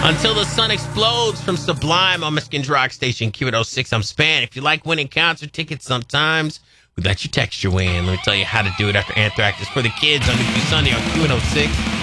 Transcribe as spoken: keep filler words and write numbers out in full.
Until the Sun Explodes from Sublime on Michigan's Rock Station, Q one oh six. I'm Span. If you like winning concert tickets sometimes, we let you text your way in. Let me tell you how to do it after Anthrax is for the kids on New Sunday on Q one oh six.